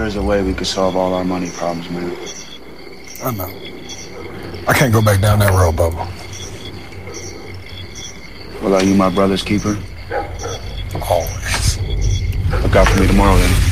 there's a way we could solve all our money problems, man. I know. I can't go back down that road, Bubba. Well, are you my brother's keeper? Always. Look out for me tomorrow, then.